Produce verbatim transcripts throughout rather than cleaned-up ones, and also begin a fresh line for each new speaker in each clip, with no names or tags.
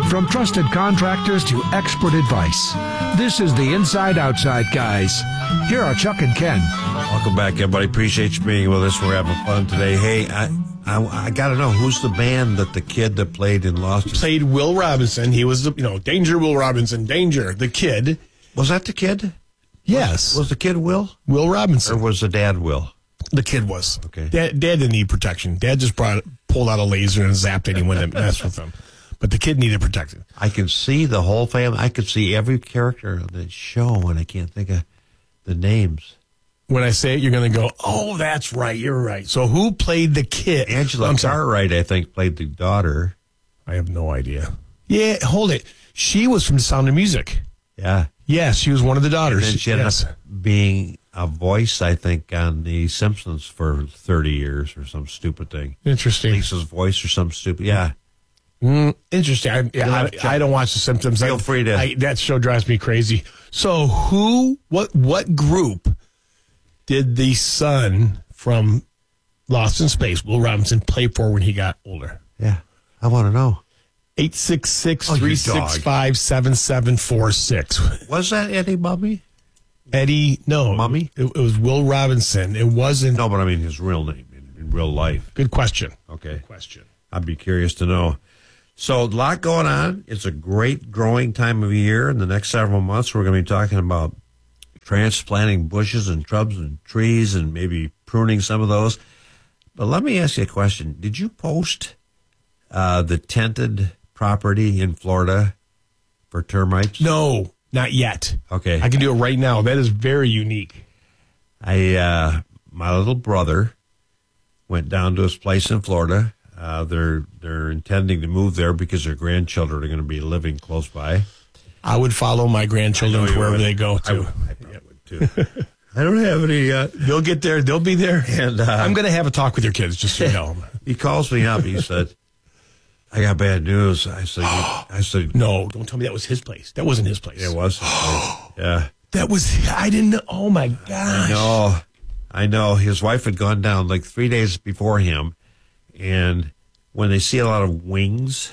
From trusted contractors to expert advice, this is the Inside Outside Guys. Here are Chuck and Ken.
Welcome back, everybody. Appreciate you being with us. We're having fun today. Hey, I I, I got to know, who's the band that the kid that played in Lost?
Played Will Robinson. He was, the, you know, Danger Will Robinson, Danger, the kid.
Was that the kid?
Yes.
Was, was the kid Will?
Will Robinson.
Or was the dad Will?
The kid was.
Okay.
Dad, Dad didn't need protection. Dad just brought pulled out a laser and zapped anyone that messed with him. But the kid needed protection.
I can see the whole family. I could see every character on the show, and I can't think of the names.
When I say it, you're going to go, oh, that's right. You're right. So who played the kid?
Angela Cartwright, I think, played the daughter.
I have no idea. Yeah, hold it. She was from The Sound of Music.
Yeah.
Yes, she was one of the daughters.
And then she ended
yes.
up being a voice, I think, on The Simpsons for thirty years or some stupid thing.
Interesting.
Lisa's voice or some stupid, yeah.
Mm, interesting. I, yeah, I, I don't watch The Simpsons.
Feel
I,
free to.
I, that show drives me crazy. So who, what, what group did the son from Lost in Space, Will Robinson, play for when he got older?
Yeah, I want to know.
eight six six, three six five, seven seven four six.
Was that Eddie Mummy?
Eddie, no.
Mummy?
It, it was Will Robinson. It wasn't.
No, but I mean his real name in, in real life.
Good question.
Okay.
Good question.
I'd be curious to know. So, a lot going on. It's a great growing time of year. In the next several months, we're going to be talking about transplanting bushes and shrubs and trees and maybe pruning some of those. But let me ask you a question. Did you post uh, the tented property in Florida for termites?
No, not yet.
Okay.
I can do it right now. That is very unique.
I, uh, my little brother went down to his place in Florida. Uh, they're they're intending to move there because their grandchildren are going to be living close by.
I would follow my grandchildren to wherever
would.
they go to.
I, would, I probably would too. I don't have any yet.
They'll get there. They'll be there.
And uh,
I'm going to have a talk with your kids, just so you know.
He calls me up. He said, "I got bad news." I said, "I said
no, don't tell me that was his place. That wasn't his place.
It was his place. Yeah,
that was. I didn't know. Oh my gosh.
No, I know. His wife had gone down like three days before him. And when they see a lot of wings,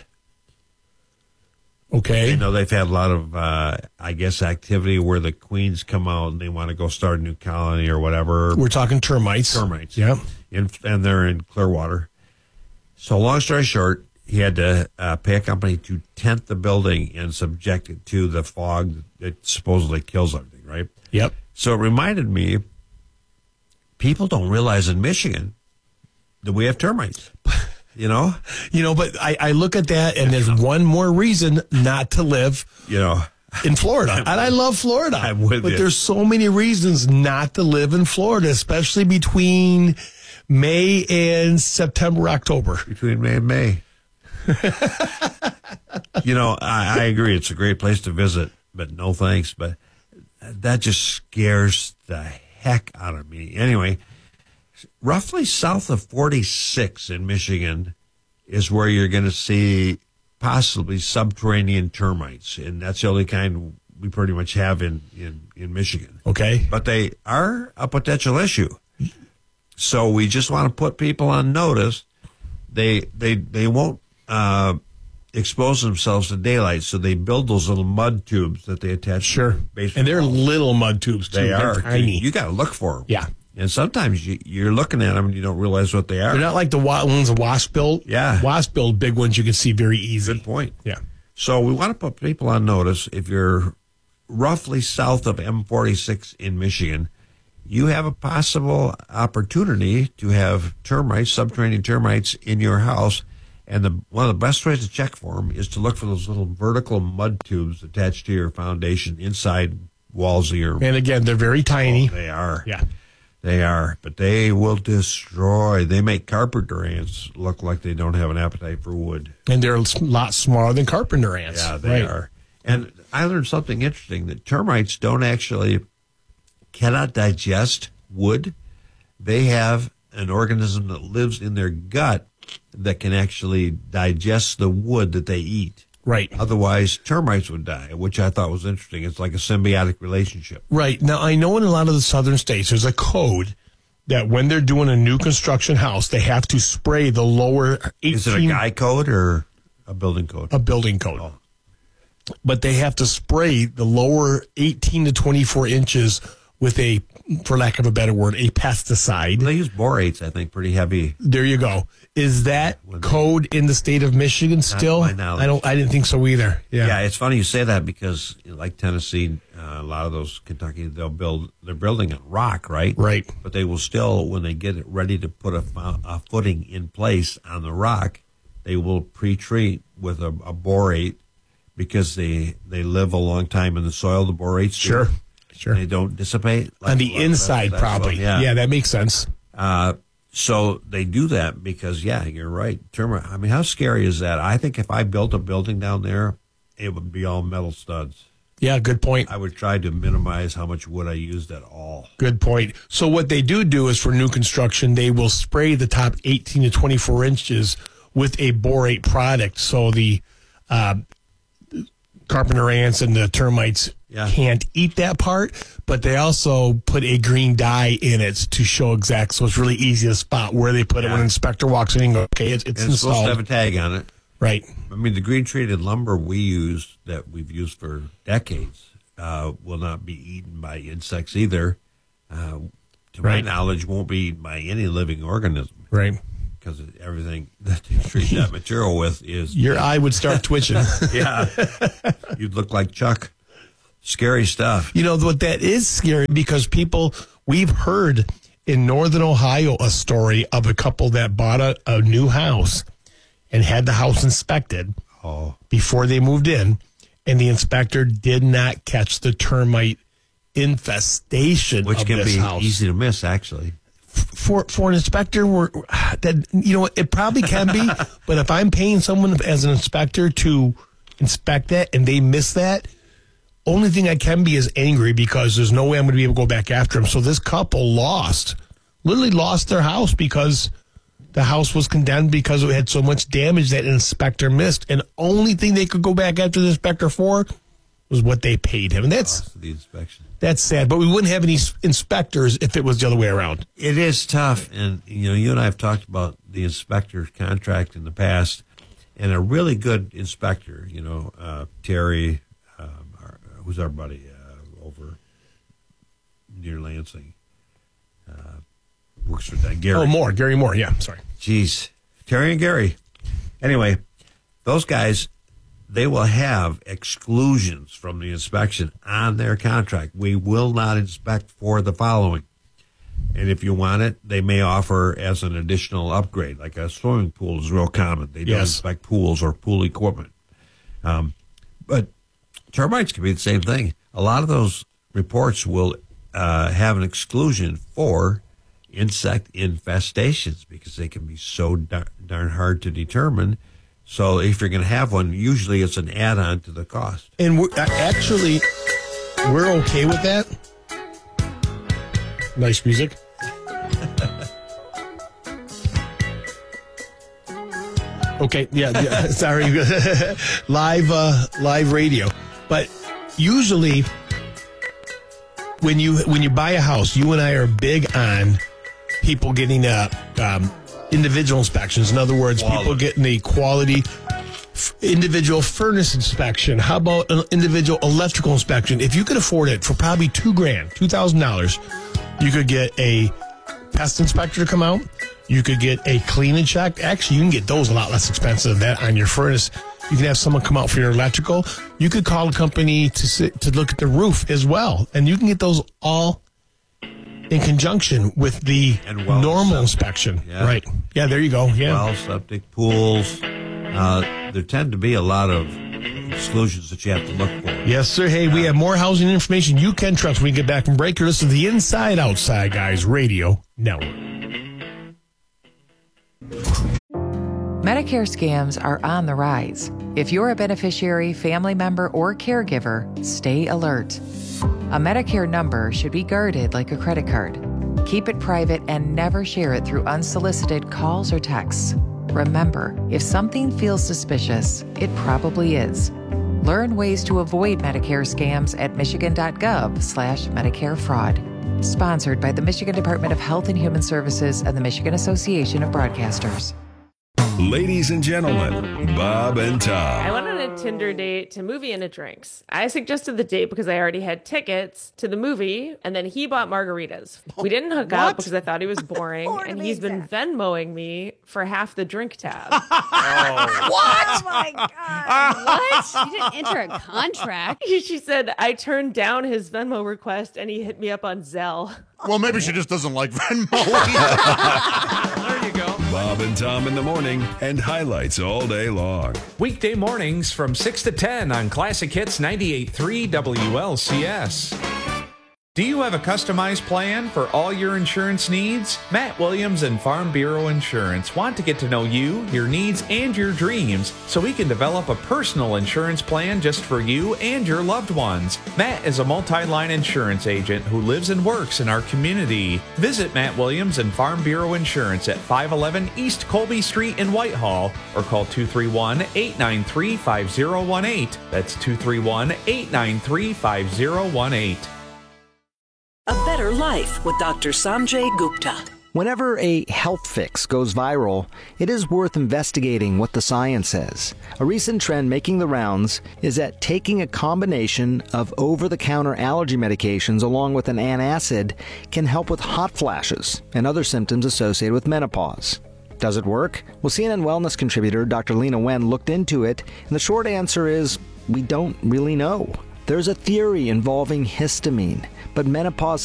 okay,
you know, they've had a lot of, uh, I guess, activity where the queens come out and they want to go start a new colony or whatever.
We're talking termites.
Termites.
Yeah.
In, and they're in Clearwater. So long story short, he had to uh, pay a company to tent the building and subject it to the fog that supposedly kills everything, right?
Yep.
So it reminded me, people don't realize in Michigan that we have termites, you know?
You know, but I, I look at that, and there's one more reason not to live,
you know,
in Florida. And I love Florida.
I'm with
but
you.
There's so many reasons not to live in Florida, especially between May and September, October.
Between May and May. You know, I, I agree. It's a great place to visit, but no thanks. But that just scares the heck out of me. Anyway, roughly south of forty-six in Michigan is where you're going to see possibly subterranean termites, and that's the only kind we pretty much have in, in, in Michigan.
Okay.
But they are a potential issue. So we just want to put people on notice. They they they won't uh, expose themselves to daylight, so they build those little mud tubes that they attach
Sure.
to the basement.
And they're little mud tubes, too.
They
They're
are.
tiny.
You got to look for them.
Yeah.
And sometimes you, you're looking at them and you don't realize what they are.
They're not like the wa- ones the wasp build.
Yeah.
Wasp build, big ones you can see very easy.
Good point.
Yeah.
So we want to put people on notice. If you're roughly south of M forty-six in Michigan, you have a possible opportunity to have termites, subterranean termites, in your house. And the, one of the best ways to check for them is to look for those little vertical mud tubes attached to your foundation inside walls of your...
And again, they're very tiny.
Oh, they are.
Yeah.
They are. But they will destroy. They make carpenter ants look like they don't have an appetite for wood.
And they're a lot smaller than carpenter ants.
Yeah, they
right.
are. And I learned something interesting, that termites don't actually, cannot digest wood. They have an organism that lives in their gut that can actually digest the wood that they eat.
Right.
Otherwise, termites would die, which I thought was interesting. It's like a symbiotic relationship.
Right. Now, I know in a lot of the southern states, there's a code that when they're doing a new construction house, they have to spray the lower eighteen...
Is it a guy code or a building code?
A building code.
Oh.
but they have to spray the lower eighteen to twenty-four inches with a, for lack of a better word, a pesticide.
They use borates, I think, pretty heavy.
There you go. Is that code in the state of Michigan still?
Not to my knowledge.
I don't. I didn't think so either. Yeah.
Yeah, it's funny you say that because, like Tennessee, uh, a lot of those Kentucky, they'll build. They're building on rock, right?
Right.
But they will still, when they get it ready to put a, a footing in place on the rock, they will pre-treat with a, a borate because they they live a long time in the soil. The borates, do.
Sure. Sure.
They don't dissipate
like, on the like, inside, that's, that's
well,
probably.
yeah.
yeah, that makes sense.
Uh, so they do that because, yeah, you're right. Termite. I mean, how scary is that? I think if I built a building down there, it would be all metal studs.
Yeah, good point.
I would try to minimize how much wood I used at all.
Good point. So what they do do is for new construction, they will spray the top eighteen to twenty-four inches with a borate product. So the uh, carpenter ants and the termites yeah. can't eat that part, but they also put a green dye in it to show exact. So it's really easy to spot where they put yeah. it when an inspector walks in and goes, okay, it's, it's
and it's
installed.
supposed to have a tag on it.
Right.
I mean, the green treated lumber we use that we've used for decades uh, will not be eaten by insects either. Uh, to
right.
my knowledge, won't be eaten by any living organism.
Right.
Because everything that they treat that material with is...
Your eye would start twitching.
Yeah. You'd look like Chuck. Scary stuff.
You know, what that is scary because people, we've heard in Northern Ohio a story of a couple that bought a, a new house and had the house inspected
oh.
before they moved in, and the inspector did not catch the termite infestation
Which
of
can
this
be
house.
easy to miss, actually.
For for an inspector, we're, that you know it probably can be, but if I'm paying someone as an inspector to inspect that and they miss that, only thing I can be is angry because there's no way I'm going to be able to go back after them. So this couple lost, literally lost their house because the house was condemned because it had so much damage that an inspector missed, and only thing they could go back after the inspector for was what they paid him, and that's
the inspection.
That's sad, but we wouldn't have any inspectors if it was the other way around.
It is tough, and you know, you and I have talked about the inspector's contract in the past, and a really good inspector, you know, uh, Terry, um, our, who's our buddy uh, over near Lansing, uh, works for that Gary.
Oh, Moore, Gary Moore, yeah, sorry.
Jeez, Terry and Gary. Anyway, those guys, they will have exclusions from the inspection on their contract. We will not inspect for the following. And if you want it, they may offer as an additional upgrade, like a swimming pool is real common. They don't
yes.
inspect pools or pool equipment. Um, but termites can be the same thing. A lot of those reports will uh, have an exclusion for insect infestations because they can be so dar- darn hard to determine. So if you're going to have one, usually it's an add-on to the cost.
And we're, uh, actually, we're okay with that. Nice music. Okay, yeah, yeah sorry. live, uh, live radio. But usually, when you when you buy a house, you and I are big on people getting uh, um, individual inspections. In other words,
quality.
people getting the quality f- individual furnace inspection. How about an individual electrical inspection? If you could afford it for probably two grand, two thousand dollars, you could get a pest inspector to come out. You could get a clean and check. Actually, you can get those a lot less expensive than that on your furnace. You can have someone come out for your electrical. You could call a company to sit, to look at the roof as well, and you can get those all in conjunction with the
well
normal
septic.
inspection.
Yeah.
Right. Yeah, there you go. Yeah.
Well, septic, pools. Uh, there tend to be a lot of exclusions that you have to look for.
Yes, sir. Hey, we have more housing information you can trust when we get back from break. You're listening to the Inside Outside Guys Radio Network.
Medicare scams are on the rise. If you're a beneficiary, family member, or caregiver, stay alert. A Medicare number should be guarded like a credit card. Keep it private and never share it through unsolicited calls or texts. Remember, if something feels suspicious, it probably is. Learn ways to avoid Medicare scams at michigan.gov slash Medicare fraud. Sponsored by the Michigan Department of Health and Human Services and the Michigan Association of Broadcasters.
Ladies and gentlemen, Bob and
I
Tom.
went on a Tinder date to movie and a drinks. I suggested the date because I already had tickets to the movie, and then he bought margaritas. We didn't hook up because I thought he was boring, and he's been Venmoing me for half the drink tab.
What? Oh my God.
What? You didn't enter a contract.
She said I turned down his Venmo request, and he hit me up on Zelle.
Well, maybe she just doesn't like Venmo.
There you go.
Bob and Tom in the morning and highlights all day long.
Weekday mornings from six to ten on Classic Hits ninety-eight point three W L C S. Do you have a customized plan for all your insurance needs? Matt Williams and Farm Bureau Insurance want to get to know you, your needs, and your dreams so we can develop a personal insurance plan just for you and your loved ones. Matt is a multi-line insurance agent who lives and works in our community. Visit Matt Williams and Farm Bureau Insurance at five eleven East Colby Street in Whitehall or call two three one, eight nine three, five zero one eight. That's two three one, eight nine three, five zero one eight.
A Better Life with Doctor Sanjay Gupta.
Whenever a health fix goes viral, it is worth investigating what the science says. A recent trend making the rounds is that taking a combination of over-the-counter allergy medications along with an antacid can help with hot flashes and other symptoms associated with menopause. Does it work? Well, C N N Wellness contributor Doctor Lena Wen looked into it, and the short answer is we don't really know. There's a theory involving histamine, but menopause